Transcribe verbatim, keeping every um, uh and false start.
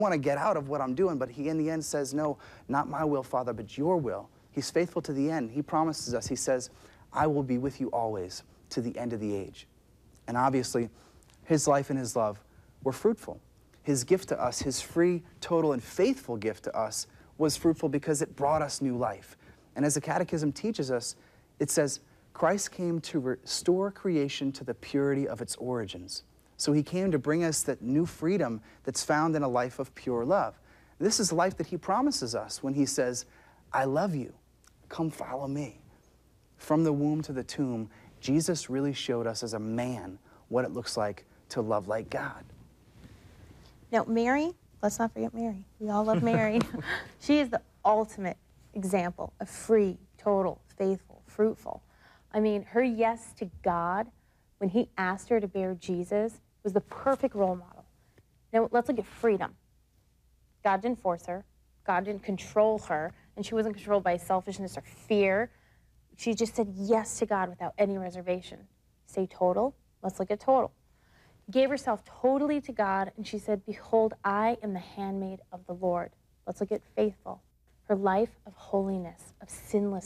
want to get out of what I'm doing, but he in the end says, no, not my will, Father, but your will. He's faithful to the end. He promises us, he says, I will be with you always to the end of the age. And obviously, his life and his love were fruitful. His gift to us, his free, total, and faithful gift to us was fruitful because it brought us new life. And as the Catechism teaches us, it says, Christ came to restore creation to the purity of its origins. So he came to bring us that new freedom that's found in a life of pure love. This is the life that he promises us when he says, I love you, come follow me. From the womb to the tomb, Jesus really showed us as a man what it looks like to love like God. Now, Mary, let's not forget Mary. We all love Mary. She is the ultimate example of free, total, faithful, fruitful. I mean, her yes to God when he asked her to bear Jesus was the perfect role model. Now, let's look at freedom. God didn't force her. God didn't control her, and she wasn't controlled by selfishness or fear. She just said yes to God without any reservation. Say total. Let's look at total. Gave herself totally to God, and she said, behold, I am the handmaid of the Lord. Let's look at faithful. Her life of holiness, of sinlessness.